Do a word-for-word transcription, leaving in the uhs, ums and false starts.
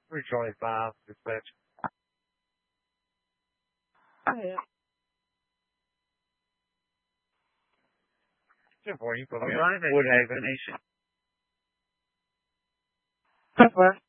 three twenty-five, dispatch. Yeah. ten four, you put me Arrive on at Woodhaven. destination. ten four.